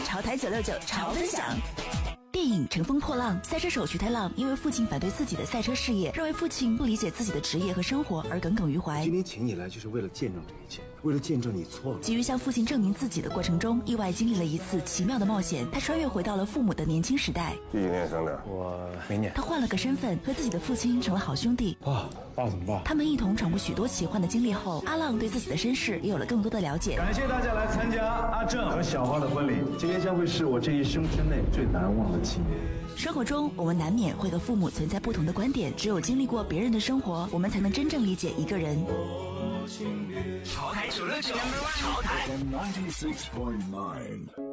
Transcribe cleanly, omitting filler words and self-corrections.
潮台969潮分享。电影《乘风破浪》，赛车手徐太浪因为父亲反对自己的赛车事业，认为父亲不理解自己的职业和生活而耿耿于怀。 今天请你来就是为了见证这一切，为了见证你错了。 急于向父亲证明自己的过程中，意外经历了一次奇妙的冒险。他穿越回到了父母的年轻时代。 第几年生的？ 我明年。 他换了个身份，和自己的父亲成了好兄弟。 爸怎么办？ 他们一同闯过许多奇幻的经历后，阿浪对自己的身世也有了更多的了解。 感谢大家来参加阿正和小花的婚礼，今天将会是我这一生之内最难忘的纪念。 生活中，我们难免会和父母存在不同的观点，只有经历过别人的生活，我们才能真正理解一个人。 潮台969，潮台。